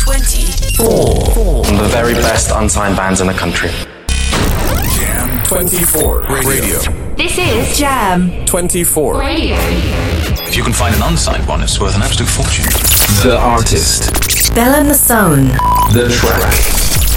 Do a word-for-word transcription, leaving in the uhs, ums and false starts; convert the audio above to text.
twenty-four. One of the very best unsigned bands in the country. Jam twenty-four Radio. This is Jam twenty-four Radio. If you can find an unsigned one, it's worth an absolute fortune. The artist. Bella Masson. The track.